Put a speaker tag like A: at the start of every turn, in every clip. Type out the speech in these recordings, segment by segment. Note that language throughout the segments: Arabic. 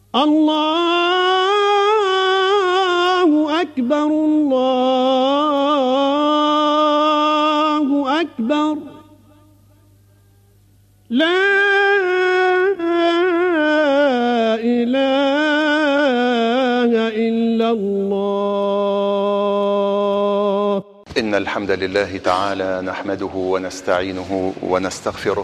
A: الله أكبر الله أكبر لا إله إلا الله.
B: إن الحمد لله تعالى نحمده ونستعينه ونستغفره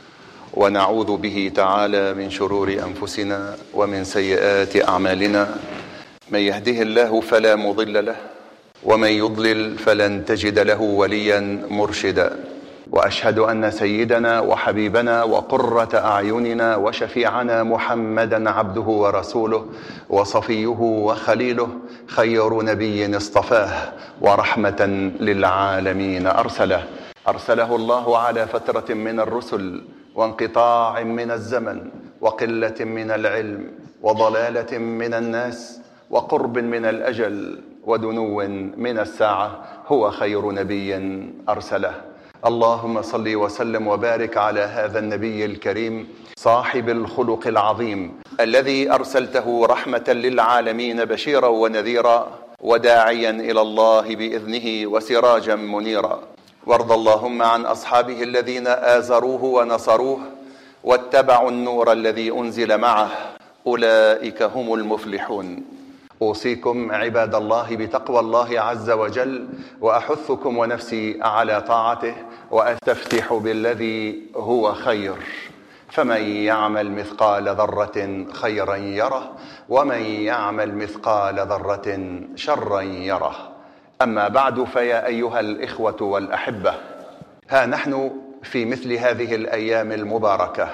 B: ونعوذ به تعالى من شرور أنفسنا ومن سيئات أعمالنا. من يهده الله فلا مضل له ومن يضلل فلن تجد له وليا مرشدا. وأشهد أن سيدنا وحبيبنا وقرة أعيننا وشفيعنا محمدا عبده ورسوله وصفيه وخليله، خير نبي اصطفاه ورحمة للعالمين أرسله الله على فترة من الرسل وانقطاع من الزمن وقلة من العلم وضلالة من الناس وقرب من الأجل ودنو من الساعة. هو خير نبي أرسله. اللهم صل وسلم وبارك على هذا النبي الكريم صاحب الخلق العظيم الذي أرسلته رحمة للعالمين بشيرا ونذيرا وداعيا إلى الله بإذنه وسراجا منيرا. وارض اللهم عن أصحابه الذين آزروه ونصروه واتبعوا النور الذي أنزل معه، أولئك هم المفلحون. أوصيكم عباد الله بتقوى الله عز وجل، وأحثكم ونفسي على طاعته، وأستفتح بالذي هو خير. فمن يعمل مثقال ذرة خيرا يره، ومن يعمل مثقال ذرة شرا يره. أما بعد، فيا أيها الإخوة والأحبة، ها نحن في مثل هذه الأيام المباركة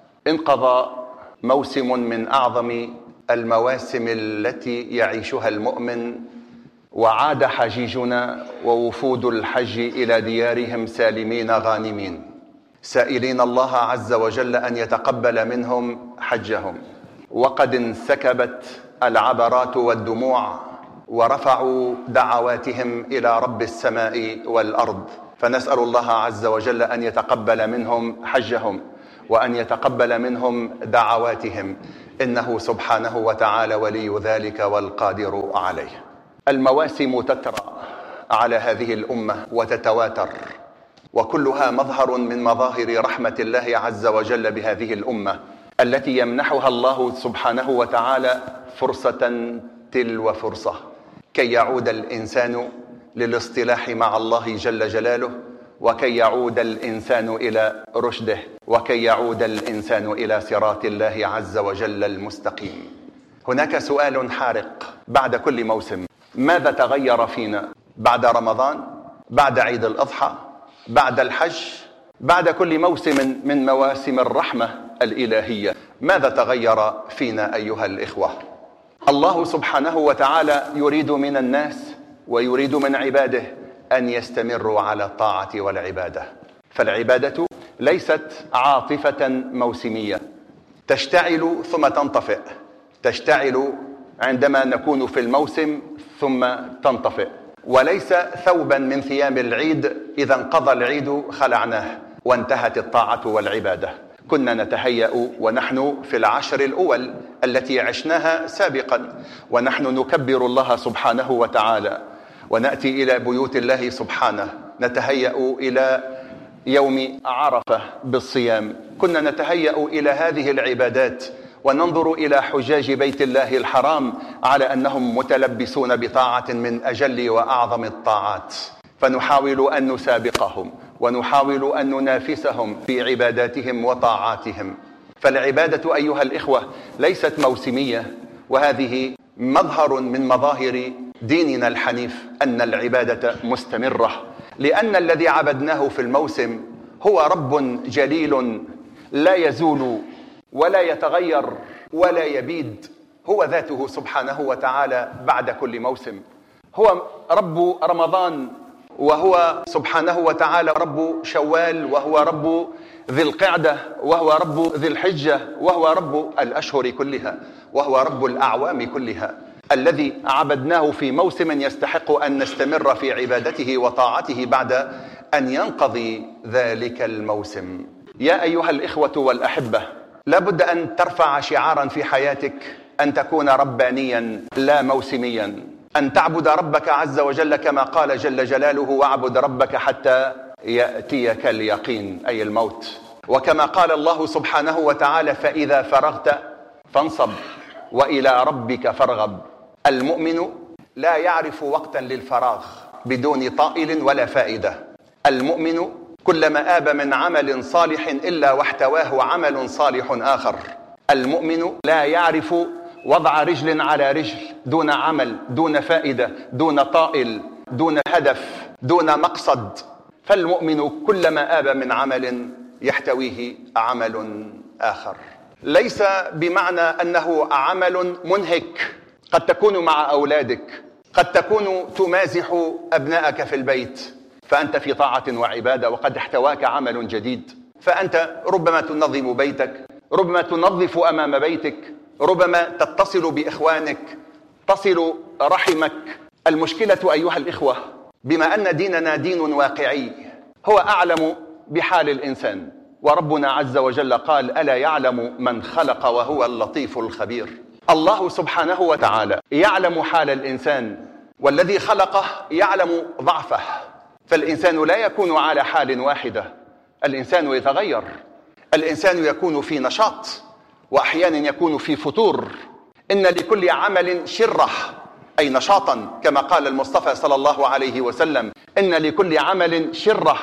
B: انقضى موسم من أعظم المواسم التي يعيشها المؤمن، وعاد حجيجنا ووفود الحج إلى ديارهم سالمين غانمين، سائلين الله عز وجل أن يتقبل منهم حجهم. وقد انسكبت العبرات والدموع ورفعوا دعواتهم إلى رب السماء والأرض، فنسأل الله عز وجل أن يتقبل منهم حجهم وأن يتقبل منهم دعواتهم، إنه سبحانه وتعالى ولي ذلك والقادر عليه. المواسم تترى على هذه الأمة وتتواتر، وكلها مظهر من مظاهر رحمة الله عز وجل بهذه الأمة التي يمنحها الله سبحانه وتعالى فرصة تلو فرصة كي يعود الإنسان للاصطلاح مع الله جل جلاله، وكي يعود الإنسان إلى رشده، وكي يعود الإنسان إلى صراط الله عز وجل المستقيم. هناك سؤال حارق بعد كل موسم: ماذا تغير فينا بعد رمضان، بعد عيد الأضحى، بعد الحج، بعد كل موسم من مواسم الرحمة الإلهية؟ ماذا تغير فينا أيها الإخوة؟ الله سبحانه وتعالى يريد من الناس ويريد من عباده أن يستمروا على الطاعة والعبادة. فالعبادة ليست عاطفة موسمية تشتعل ثم تنطفئ، تشتعل عندما نكون في الموسم ثم تنطفئ، وليس ثوبا من ثياب العيد إذا انقضى العيد خلعناه وانتهت الطاعة والعبادة. كنا نتهيأ ونحن في العشر الأول التي عشناها سابقا، ونحن نكبر الله سبحانه وتعالى ونأتي إلى بيوت الله سبحانه، نتهيأ إلى يوم عرفة بالصيام، كنا نتهيأ إلى هذه العبادات وننظر إلى حجاج بيت الله الحرام على أنهم متلبسون بطاعة من أجل وأعظم الطاعات، فنحاول أن نسابقهم ونحاول أن ننافسهم في عباداتهم وطاعاتهم. فالعبادة أيها الإخوة ليست موسمية، وهذه مظهر من مظاهر ديننا الحنيف أن العبادة مستمرة، لأن الذي عبدناه في الموسم هو رب جليل لا يزول ولا يتغير ولا يبيد، هو ذاته سبحانه وتعالى بعد كل موسم. هو رب رمضان، وهو سبحانه وتعالى رب شوال، وهو رب ذي القعدة، وهو رب ذي الحجة، وهو رب الأشهر كلها، وهو رب الأعوام كلها، الذي عبدناه في موسم يستحق أن نستمر في عبادته وطاعته بعد أن ينقضي ذلك الموسم. يا أيها الإخوة والأحبة، لابد أن ترفع شعارا في حياتك أن تكون ربانيا لا موسميا، أن تعبد ربك عز وجل كما قال جل جلاله: واعبد ربك حتى يأتيك اليقين، أي الموت. وكما قال الله سبحانه وتعالى: فإذا فرغت فانصب وإلى ربك فارغب. المؤمن لا يعرف وقتا للفراغ بدون طائل ولا فائدة. المؤمن كلما آب من عمل صالح إلا واحتواه عمل صالح آخر. المؤمن لا يعرف وضع رجل على رجل دون عمل، دون فائدة، دون طائل، دون هدف، دون مقصد. فالمؤمن كلما آب من عمل يحتويه عمل آخر. ليس بمعنى أنه عمل منهك. قد تكون مع أولادك، قد تكون تمازح أبنائك في البيت، فأنت في طاعة وعبادة وقد احتواك عمل جديد، فأنت ربما تنظم بيتك، ربما تنظف أمام بيتك، ربما تتصل بإخوانك، تصل رحمك. المشكلة أيها الإخوة بما أن ديننا دين واقعي، هو أعلم بحال الإنسان، وربنا عز وجل قال: ألا يعلم من خلق وهو اللطيف الخبير. الله سبحانه وتعالى يعلم حال الإنسان، والذي خلقه يعلم ضعفه، فالإنسان لا يكون على حال واحدة، الإنسان يتغير، الإنسان يكون في نشاط وأحيانا يكون في فتور. إن لكل عمل شرة، أي نشاطا، كما قال المصطفى صلى الله عليه وسلم: إن لكل عمل شرة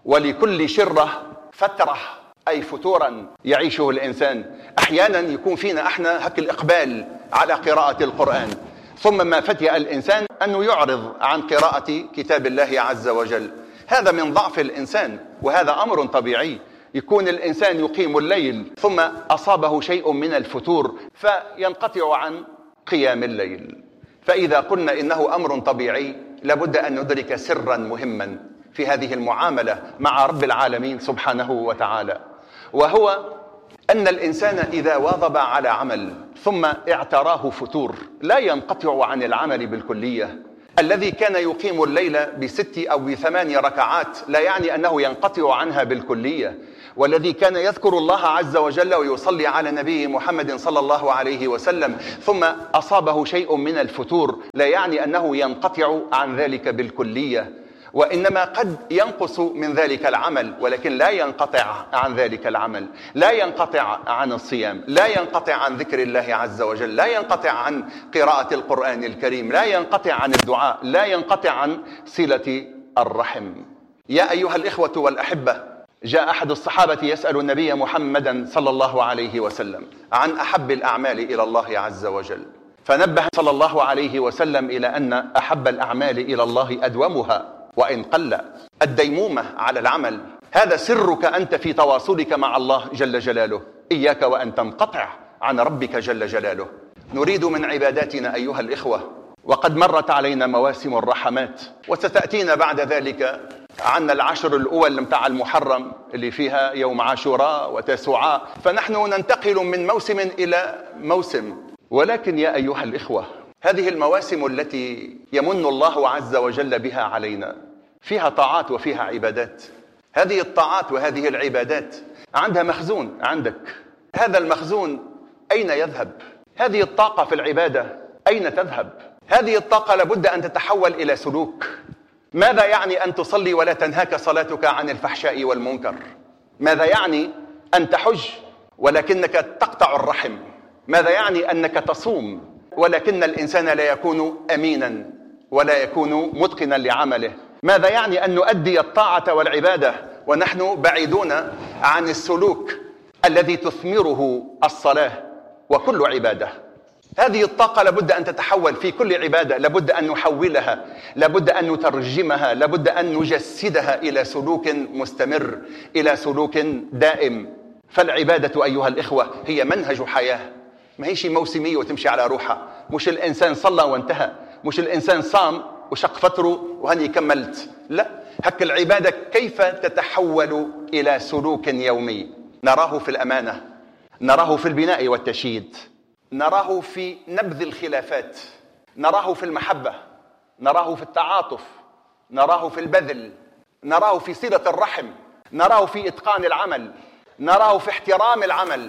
B: ولكل شرة فترة، أي فتورا يعيشه الإنسان. أحيانا يكون فينا احنا هك الإقبال على قراءة القرآن، ثم ما فتئ الإنسان أنه يعرض عن قراءة كتاب الله عز وجل. هذا من ضعف الإنسان، وهذا أمر طبيعي. يكون الإنسان يقيم الليل ثم أصابه شيء من الفتور فينقطع عن قيام الليل. فإذا قلنا إنه أمر طبيعي، لابد أن ندرك سرا مهما في هذه المعاملة مع رب العالمين سبحانه وتعالى، وهو أن الإنسان إذا واظب على عمل ثم اعتراه فتور لا ينقطع عن العمل بالكلية. الذي كان يقيم الليل ب6 أو ب8 ركعات لا يعني أنه ينقطع عنها بالكلية، والذي كان يذكر الله عز وجل ويصلي على نبيه محمد صلى الله عليه وسلم ثم أصابه شيء من الفتور لا يعني أنه ينقطع عن ذلك بالكلية، وإنما قد ينقص من ذلك العمل، ولكن لا ينقطع عن ذلك العمل، لا ينقطع عن الصيام، لا ينقطع عن ذكر الله عز وجل، لا ينقطع عن قراءة القرآن الكريم، لا ينقطع عن الدعاء، لا ينقطع عن صلة الرحم. يا أيها الإخوة والأحبة، جاء أحد الصحابة يسأل النبي محمدا صلى الله عليه وسلم عن أحب الأعمال إلى الله عز وجل، فنبه صلى الله عليه وسلم إلى أن أحب الأعمال إلى الله أدومها وإن قل. الديمومة على العمل هذا سرك أنت في تواصلك مع الله جل جلاله. إياك وأن تنقطع عن ربك جل جلاله. نريد من عباداتنا أيها الإخوة، وقد مرت علينا مواسم الرحمات، وستأتينا بعد ذلك عنا العشر الأول متاع المحرم اللي فيها يوم عاشوراء وتاسوعاء، فنحن ننتقل من موسم إلى موسم. ولكن يا أيها الإخوة، هذه المواسم التي يمن الله عز وجل بها علينا فيها طاعات وفيها عبادات. هذه الطاعات وهذه العبادات عندها مخزون عندك، هذا المخزون أين يذهب؟ هذه الطاقة في العبادة أين تذهب؟ هذه الطاقة لابد أن تتحول إلى سلوك. ماذا يعني أن تصلي ولا تنهاك صلاتك عن الفحشاء والمنكر؟ ماذا يعني أن تحج ولكنك تقطع الرحم؟ ماذا يعني أنك تصوم ولكن الإنسان لا يكون أمينا ولا يكون متقنا لعمله؟ ماذا يعني أن نؤدي الطاعة والعبادة ونحن بعيدون عن السلوك الذي تثمره الصلاة وكل عبادة؟ هذه الطاقة لابد أن تتحول في كل عبادة، لابد أن نحولها، لابد أن نترجمها، لابد أن نجسدها إلى سلوك مستمر، إلى سلوك دائم. فالعبادة أيها الإخوة هي منهج حياة، ما هيش موسمية وتمشي على روحها. مش الإنسان صلى وانتهى، مش الإنسان صام وشق فتره وهني كملت، لا، هك العبادة كيف تتحول إلى سلوك يومي نراه في الأمانة، نراه في البناء والتشييد، نراه في نبذ الخلافات، نراه في المحبة، نراه في التعاطف، نراه في البذل، نراه في صلة الرحم، نراه في إتقان العمل، نراه في احترام العمل،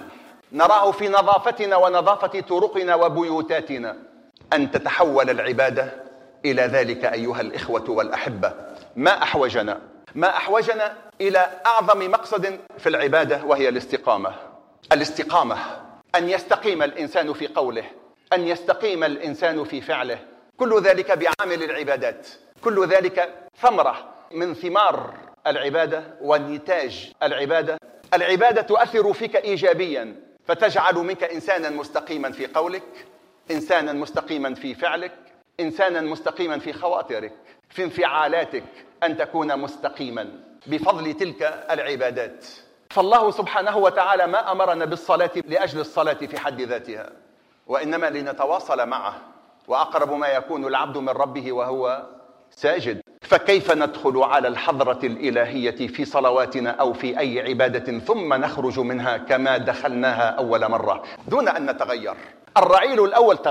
B: نراه في نظافتنا ونظافة طرقنا وبيوتاتنا، أن تتحول العبادة إلى ذلك أيها الإخوة والأحبة. ما أحوجنا إلى أعظم مقصد في العبادة، وهي الاستقامة، أن يستقيم الإنسان في قوله، أن يستقيم الإنسان في فعله. كل ذلك بعامل العبادات، كل ذلك ثمرة من ثمار العبادة ونتاج العبادة. العبادة تؤثر فيك إيجابيا، فتجعل منك إنسانا مستقيما في قولك، إنسانا مستقيما في فعلك، إنسانا مستقيما في خواطرك، في انفعالاتك، أن تكون مستقيما بفضل تلك العبادات. فالله سبحانه وتعالى ما أمرنا بالصلاة لأجل الصلاة في حد ذاتها، وإنما لنتواصل معه، وأقرب ما يكون العبد من ربه وهو ساجد. فكيف ندخل على الحضرة الإلهية في صلواتنا أو في أي عبادة ثم نخرج منها كما دخلناها أول مرة دون أن نتغير؟ الرعيل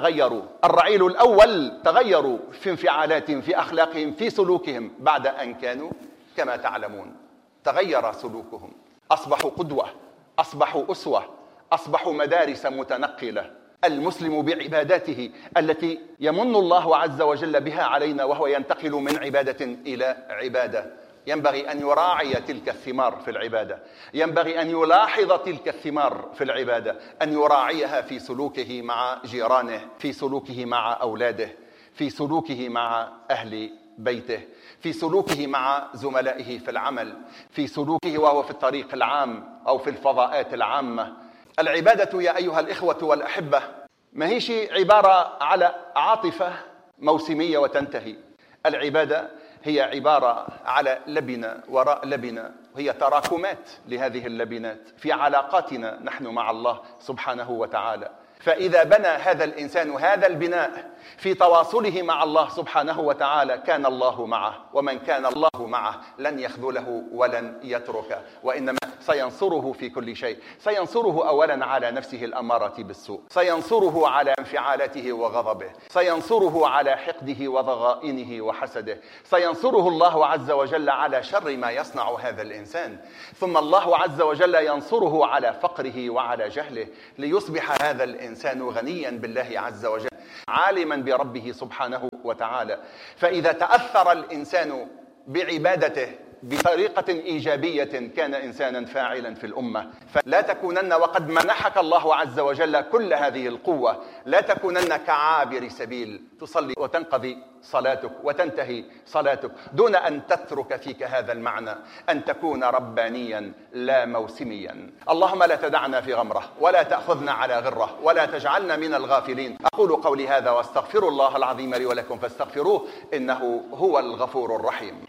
B: الأول تغيروا في انفعالاتهم، في أخلاقهم، في سلوكهم، بعد أن كانوا كما تعلمون. تغير سلوكهم، أصبحوا قدوة، أصبحوا أسوة، أصبحوا مدارس متنقلة. المسلم بعباداته التي يمن الله عز وجل بها علينا، وهو ينتقل من عبادة إلى عبادة، ينبغي أن يراعي تلك الثمار في العبادة، ينبغي أن يلاحظ تلك الثمار في العبادة، أن يراعيها في سلوكه مع جيرانه، في سلوكه مع أولاده، في سلوكه مع أهل بيته، في سلوكه مع زملائه في العمل، في سلوكه وهو في الطريق العام أو في الفضاءات العامة. العبادة يا أيها الإخوة والأحبة ما هيش عبارة على عاطفة موسمية وتنتهي. العبادة هي عبارة على لبنة وراء لبنة، وهي تراكمات لهذه اللبنات في علاقاتنا نحن مع الله سبحانه وتعالى. فإذا بنى هذا الإنسان هذا البناء في تواصله مع الله سبحانه وتعالى كان الله معه، ومن كان الله معه لن يخذله ولن يتركه، وإنما سينصره في كل شيء. سينصره أولا على نفسه الأمارة بالسوء، سينصره على انفعالاته وغضبه، سينصره على حقده وضغائنه وحسده، سينصره الله عز وجل على شر ما يصنع هذا الإنسان. ثم الله عز وجل ينصره على فقره وعلى جهله، ليصبح هذا الإنسان غنيا بالله عز وجل، عالما بربه سبحانه وتعالى. فإذا تأثر الإنسان بعبادته بطريقة إيجابية كان إنسانا فاعلا في الأمة. فلا تكونن، وقد منحك الله عز وجل كل هذه القوة، لا تكونن كعابر سبيل تصلي وتنقضي صلاتك وتنتهي صلاتك دون أن تترك فيك هذا المعنى، أن تكون ربانيا لا موسميا. اللهم لا تدعنا في غمرة، ولا تأخذنا على غرة، ولا تجعلنا من الغافلين. أقول قولي هذا واستغفر الله العظيم لي ولكم فاستغفروه إنه هو الغفور الرحيم.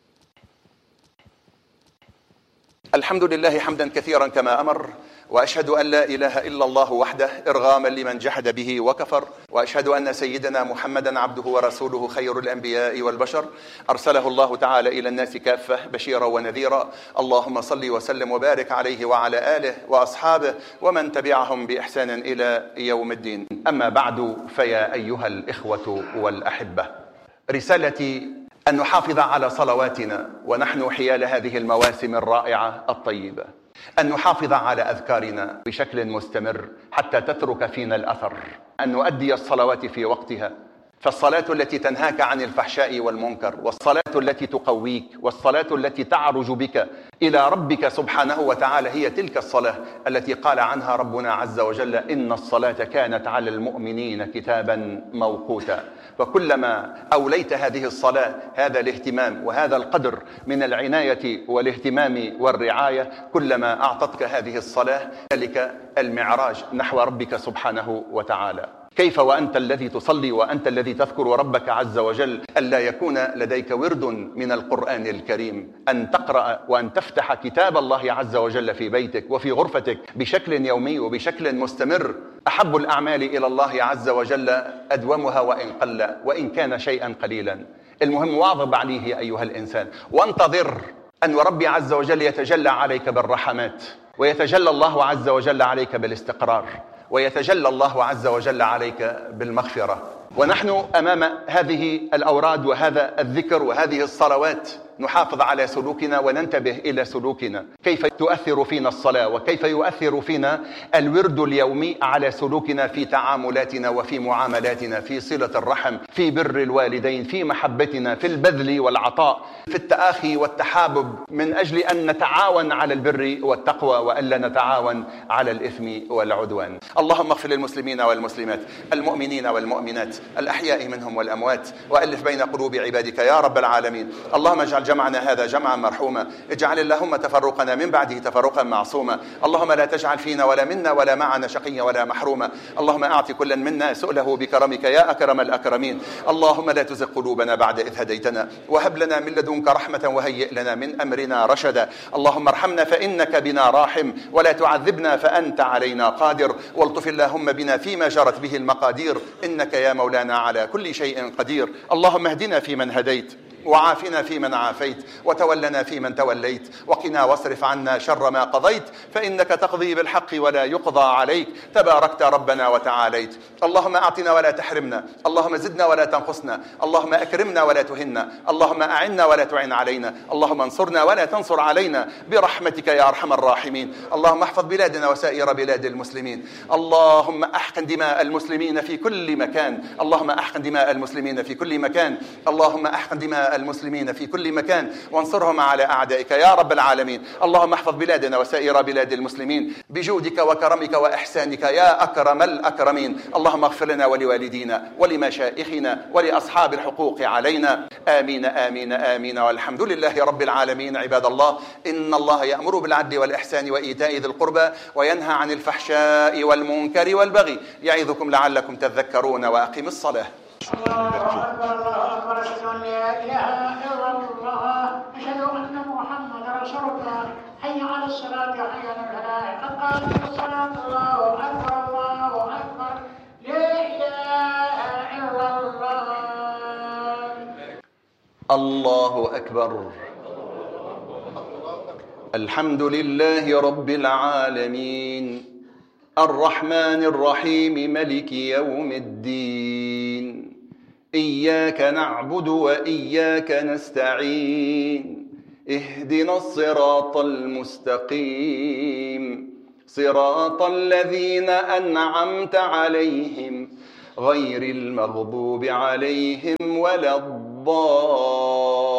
B: الحمد لله حمدا كثيرا كما أمر، وأشهد أن لا إله إلا الله وحده إرغاما لمن جحد به وكفر، وأشهد أن سيدنا محمدا عبده ورسوله خير الأنبياء والبشر، أرسله الله تعالى إلى الناس كافة بشيرا ونذيرا. اللهم صل وسلم وبارك عليه وعلى آله وأصحابه ومن تبعهم بإحسان إلى يوم الدين. أما بعد، فيا أيها الإخوة والأحبة، رسالتي أن نحافظ على صلواتنا ونحن حيال هذه المواسم الرائعة الطيبة، أن نحافظ على أذكارنا بشكل مستمر حتى تترك فينا الأثر، أن نؤدي الصلوات في وقتها، فالصلاة التي تنهاك عن الفحشاء والمنكر، والصلاة التي تقويك، والصلاة التي تعرج بك إلى ربك سبحانه وتعالى هي تلك الصلاة التي قال عنها ربنا عز وجل: إن الصلاة كانت على المؤمنين كتابا موقوتا. وكلما أوليت هذه الصلاة هذا الاهتمام وهذا القدر من العناية والاهتمام والرعاية، كلما أعطتك هذه الصلاة ذلك المعراج نحو ربك سبحانه وتعالى. كيف وأنت الذي تصلي وأنت الذي تذكر ربك عز وجل ألا يكون لديك ورد من القرآن الكريم، أن تقرأ وأن تفتح كتاب الله عز وجل في بيتك وفي غرفتك بشكل يومي وبشكل مستمر. أحب الأعمال إلى الله عز وجل أدومها وإن قل، وإن كان شيئا قليلا. المهم واظب عليه أيها الإنسان، وانتظر أن ربي عز وجل يتجلى عليك بالرحمات، ويتجلى الله عز وجل عليك بالاستقرار، ويتجلى الله عز وجل عليك بالمغفرة. ونحن أمام هذه الأوراد وهذا الذكر وهذه الصلوات نحافظ على سلوكنا وننتبه إلى سلوكنا، كيف تؤثر فينا الصلاة وكيف يؤثر فينا الورد اليومي على سلوكنا في تعاملاتنا وفي معاملاتنا، في صلة الرحم، في بر الوالدين، في محبتنا، في البذل والعطاء، في التآخي والتحابب، من أجل أن نتعاون على البر والتقوى وألا نتعاون على الإثم والعدوان. اللهم اغفر للمسلمين والمسلمات، المؤمنين والمؤمنات، الأحياء منهم والأموات، وألف بين قلوب عبادك يا رب العالمين. اللهم اجعل جمعنا هذا جمعا مرحوما، اجعل اللهم تفرقنا من بعده تفرقا معصوما. اللهم لا تجعل فينا ولا منا ولا معنا شقيا ولا محروما. اللهم أعط كلا منا سؤله بكرمك يا أكرم الأكرمين. اللهم لا تزغ قلوبنا بعد إذ هديتنا، وهب لنا من لدنك رحمة وهيئ لنا من أمرنا رشدا. اللهم ارحمنا فإنك بنا راحم، ولا تعذبنا فأنت علينا قادر، والطف اللهم بنا فيما جرت به المقادير، إنك يا مولانا على كل شيء قدير. اللهم اهدنا فيمن هديت، وعافنا فيمن عافيت، وتولنا فيمن توليت، وقنا واصرف عنا شر ما قضيت، فإنك تقضي بالحق ولا يقضى عليك، تباركت ربنا وتعاليت. اللهم أعطنا ولا تحرمنا، اللهم زدنا ولا تنقصنا، اللهم أكرمنا ولا تهنا، اللهم أعنا ولا تعن علينا، اللهم انصرنا ولا تنصر علينا برحمتك يا أرحم الراحمين. اللهم احفظ بلادنا وسائر بلاد المسلمين. اللهم أحقن دماء المسلمين في كل مكان، اللهم أحقن دماء المسلمين في كل مكان، اللهم أحقن دماء المسلمين في كل مكان، وانصرهم على أعدائك يا رب العالمين. اللهم احفظ بلادنا وسائر بلاد المسلمين بجودك وكرمك وإحسانك يا أكرم الأكرمين. اللهم اغفر لنا ولوالدينا ولمشائخنا ولأصحاب الحقوق علينا. آمين آمين آمين، والحمد لله رب العالمين. عباد الله، إن الله يأمر بالعدل والإحسان وإيتاء ذي القربى وينهى عن الفحشاء والمنكر والبغي، يعظكم لعلكم تذكرون. وأقم الصلاة.
C: الله أكبر الله أكبر، أشهد أن لا إله إلا الله، أشهد أن محمدا رسول الله، حي على الصلاة حي على الفلاح، قد قامت الصلاة، الله أكبر الله أكبر، لا إله إلا الله.
B: الله أكبر. الحمد لله رب العالمين، الرحمن الرحيم، ملك يوم الدين. إياك نعبد وإياك نستعين، اهدنا الصراط المستقيم، صراط الذين أنعمت عليهم غير المغضوب عليهم ولا الضالين.